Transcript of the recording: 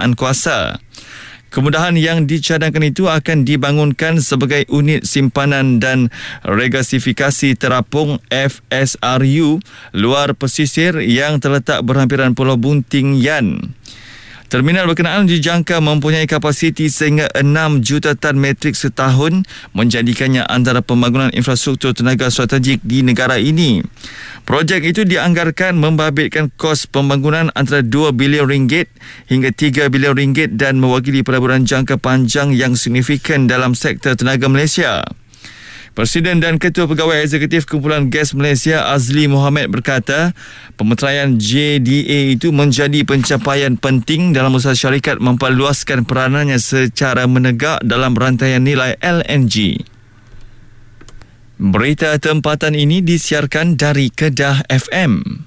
kuasa. Kemudahan yang dicadangkan itu akan dibangunkan sebagai unit simpanan dan regasifikasi terapung FSRU luar pesisir yang terletak berhampiran Pulau Bunting Yan. Terminal berkenaan dijangka mempunyai kapasiti sehingga 6 juta tan metrik setahun, menjadikannya antara pembangunan infrastruktur tenaga strategik di negara ini. Projek itu dianggarkan membabitkan kos pembangunan antara 2 bilion ringgit hingga 3 bilion ringgit dan mewakili pelaburan jangka panjang yang signifikan dalam sektor tenaga Malaysia. Presiden dan Ketua Pegawai Eksekutif Kumpulan Gas Malaysia Azli Mohamad berkata, pemeteraian JDA itu menjadi pencapaian penting dalam usaha syarikat memperluaskan peranannya secara menegak dalam rantaian nilai LNG. Berita tempatan ini disiarkan dari Kedah FM.